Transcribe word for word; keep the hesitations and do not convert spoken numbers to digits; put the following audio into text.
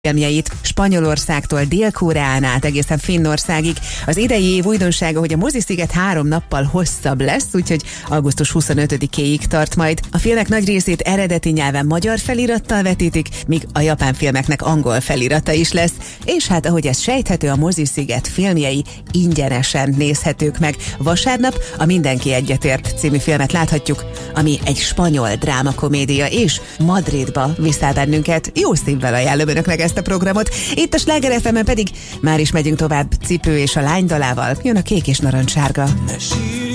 filmjeit Spanyolországtól Dél-Koreán át egészen Finnországig. Az idei év újdonsága, hogy a mozisziget három nappal hosszabb lesz, úgyhogy augusztus huszonötödikéig tart majd. A filmek nagy részét eredeti nyelven magyar felirattal vetítik, míg a japán filmeknek angol felirata is lesz. És hát ahogy ez sejthető, a mozisziget filmjei ingyenesen nézhetők meg. Vasárnap a Mindenki egyetért című filmet láthatjuk, ami egy spanyol drámakomédia, és Madridba visz el bennünket. Jó szívvel ajánlom önöknek ezt a programot. Itt a Sláger ef emen pedig már is megyünk tovább Cipő és a lány dalával. Jön a kék és narancssárga.